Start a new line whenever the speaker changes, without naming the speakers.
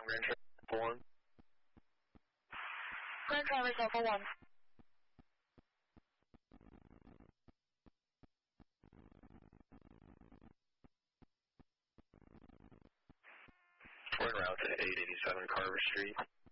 Grand Traverse 1.
Grand Traverse Alpha 1.
We're en route to 887 Carver Street.